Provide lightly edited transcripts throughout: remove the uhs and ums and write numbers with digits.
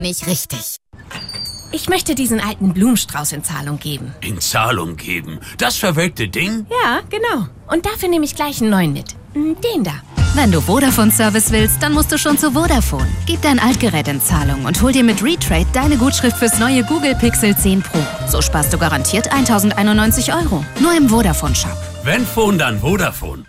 Nicht richtig. Ich möchte diesen alten Blumenstrauß in Zahlung geben. In Zahlung geben? Das verwelkte Ding? Ja, genau. Und dafür nehme ich gleich einen neuen mit. Den da. Wenn du Vodafone-Service willst, dann musst du schon zu Vodafone. Gib dein Altgerät in Zahlung und hol dir mit Retrade deine Gutschrift fürs neue Google Pixel 10 Pro. So sparst du garantiert 1.091 €. Nur im Vodafone-Shop. Wenn Phone, dann Vodafone.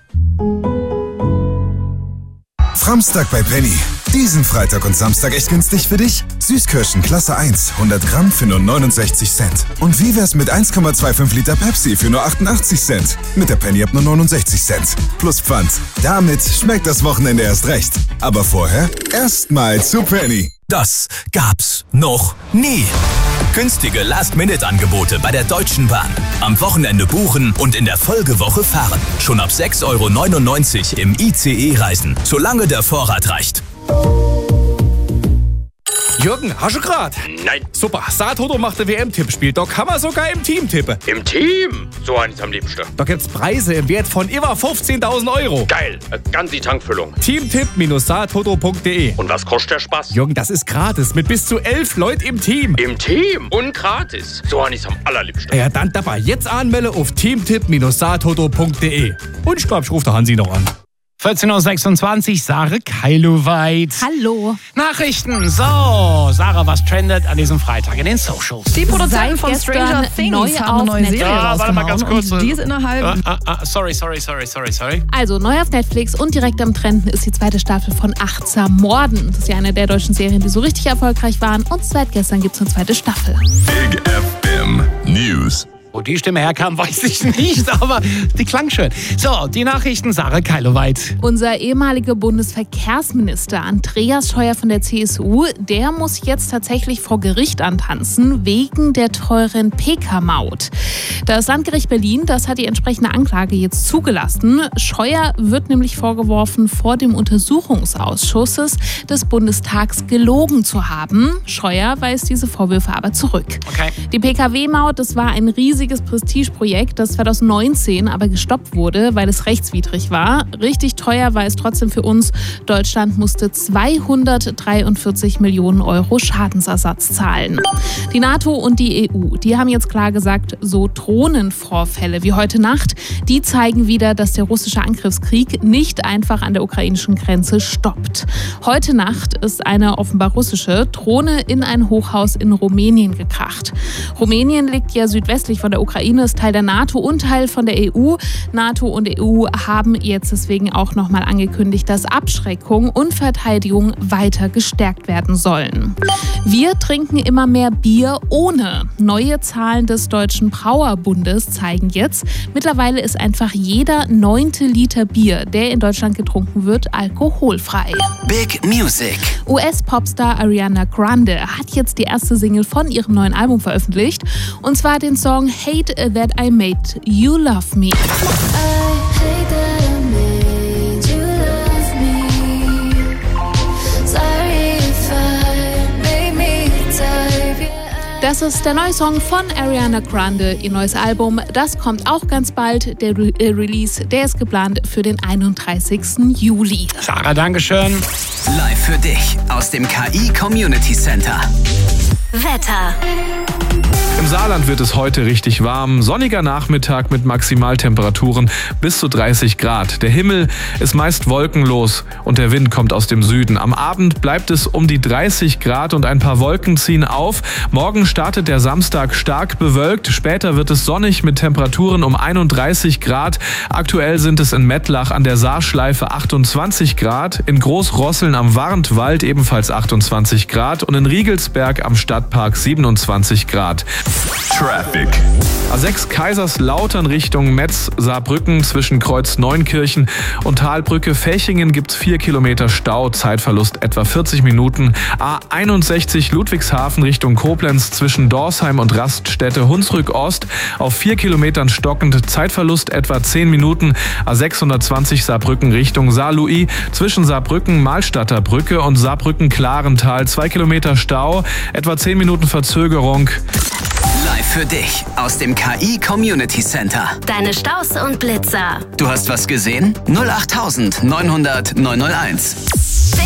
Framstag bei Penny. Diesen Freitag und Samstag echt günstig für dich? Süßkirschen Klasse 1, 100 Gramm für nur 69 Cent. Und wie wär's mit 1,25 Liter Pepsi für nur 88 Cent? Mit der Penny ab nur 69 Cent. Plus Pfand. Damit schmeckt das Wochenende erst recht. Aber vorher erstmal zu Penny. Das gab's noch nie. Günstige Last-Minute-Angebote bei der Deutschen Bahn. Am Wochenende buchen und in der Folgewoche fahren. Schon ab 6,99 € im ICE reisen, solange der Vorrat reicht. Jürgen, hast du grad? Nein. Super, Saathoto macht ein WM-Tippspiel. Da kann man sogar im Team tippen. Im Team? So eins am liebsten. Da gibt's Preise im Wert von über 15.000 €. Geil, eine ganze Tankfüllung. Teamtipp-saathoto.de. Und was kostet der Spaß? Jürgen, das ist gratis mit bis zu 11 Leuten im Team. Im Team? Und gratis. So eins am allerliebsten. Ja, dann dabei jetzt anmelden auf teamtipp-saathoto.de. Und ich glaube, ich rufe der Hansi noch an. 14:26 Uhr, Sarah Keiloweit. Hallo. Nachrichten. So, Sarah, was trendet an diesem Freitag in den Socials? Die Produzenten von Stranger Things haben eine neue Serie warte mal ganz kurz. und die ist innerhalb... Sorry. Also, neu auf Netflix und direkt am Trenden ist die zweite Staffel von Achtsam Morden. Das ist ja eine der deutschen Serien, die so richtig erfolgreich waren. Und seit gestern gibt es eine zweite Staffel. Big FM News. Wo die Stimme herkam, weiß ich nicht, aber die klang schön. So, die Nachrichten, Sarah Keiloweit. Unser ehemaliger Bundesverkehrsminister Andreas Scheuer von der CSU, der muss jetzt tatsächlich vor Gericht antanzen wegen der teuren Pkw-Maut. Das Landgericht Berlin, das hat die entsprechende Anklage jetzt zugelassen. Scheuer wird nämlich vorgeworfen, vor dem Untersuchungsausschusses des Bundestags gelogen zu haben. Scheuer weist diese Vorwürfe aber zurück. Okay. Die Pkw-Maut, das war ein riesiges Prestigeprojekt, das 2019 aber gestoppt wurde, weil es rechtswidrig war. Richtig teuer war es trotzdem für uns. Deutschland musste 243 Millionen € Schadensersatz zahlen. Die NATO und die EU, die haben jetzt klar gesagt, so Drohnenvorfälle wie heute Nacht, die zeigen wieder, dass der russische Angriffskrieg nicht einfach an der ukrainischen Grenze stoppt. Heute Nacht ist eine offenbar russische Drohne in ein Hochhaus in Rumänien gekracht. Rumänien liegt ja südwestlich von der Ukraine, ist Teil der NATO und Teil von der EU. NATO und EU haben jetzt deswegen auch nochmal angekündigt, dass Abschreckung und Verteidigung weiter gestärkt werden sollen. Wir trinken immer mehr Bier ohne. Neue Zahlen des Deutschen Brauerbundes zeigen jetzt, mittlerweile ist einfach jeder 9. Liter Bier, der in Deutschland getrunken wird, alkoholfrei. Big Music. US-Popstar Ariana Grande hat jetzt die erste Single von ihrem neuen Album veröffentlicht, und zwar den Song Hate That I Made You Love Me. Das ist der neue Song von Ariana Grande, ihr neues Album. Das kommt auch ganz bald. Der Release, der ist geplant für den 31. Juli. Sarah, Dankeschön. Live für dich aus dem KI Community Center. Wetter. Im Saarland wird es heute richtig warm. Sonniger Nachmittag mit Maximaltemperaturen bis zu 30 Grad. Der Himmel ist meist wolkenlos und der Wind kommt aus dem Süden. Am Abend bleibt es um die 30 Grad und ein paar Wolken ziehen auf. Morgen startet der Samstag stark bewölkt. Später wird es sonnig mit Temperaturen um 31 Grad. Aktuell sind es in Mettlach an der Saarschleife 28 Grad, in Großrosseln am Warntwald ebenfalls 28 Grad und in Riegelsberg am Stadtpark 27 Grad. Traffic. A6 Kaiserslautern Richtung Metz-Saarbrücken zwischen Kreuz-Neunkirchen und Talbrücke Fechingen gibt es 4 Kilometer Stau, Zeitverlust etwa 40 Minuten. A61 Ludwigshafen Richtung Koblenz zwischen Dorsheim und Raststätte Hunsrück Ost auf 4 Kilometern stockend, Zeitverlust etwa 10 Minuten. A620 Saarbrücken Richtung Saarlouis zwischen Saarbrücken Mahlstadter Brücke und Saarbrücken-Klarental 2 Kilometer Stau, etwa 10 Minuten Verzögerung. Live für dich aus dem KI Community Center. Deine Staus und Blitzer. Du hast was gesehen? 08900 901.